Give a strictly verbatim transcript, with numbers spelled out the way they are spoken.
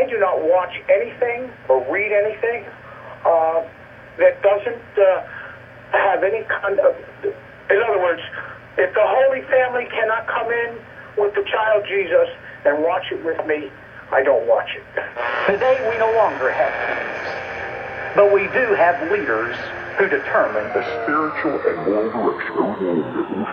I do not watch anything or read anything uh, that doesn't uh, have any kind of... In other words, if the Holy Family cannot come in with the child Jesus and watch it with me, I don't watch it. Today we no longer have kings, but we do have leaders who determine the spiritual and moral direction.